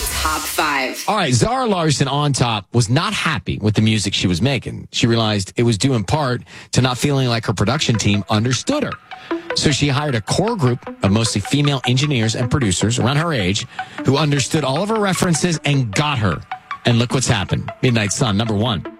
Top 5. All right, Zara Larsson on top was not happy with the music she was making. She realized it was due in part to not feeling like her production team understood her. So she hired a core group of mostly female engineers and producers around her age who understood all of her references and got her. And look what's happened. Midnight Sun, number 1.